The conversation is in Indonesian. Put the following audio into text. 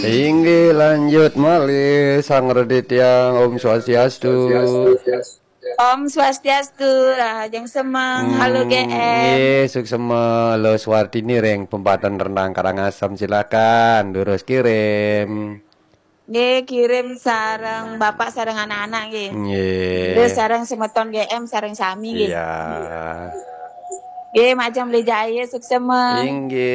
Inggih lanjut malih Sang Raditya Om Swastiastu. Om Swastiastu, Rajang Semang, halo GM. Nggih, suksema Halo Swardini reng Pempatan Renang Karangasem, silakan terus kirim. Nggih, kirim sareng Bapak sareng anak-anak nggih. Nggih. Terus sareng semeton GM sareng sami nggih. Iya. Nggih, macam beli jaya suksema. Inggih.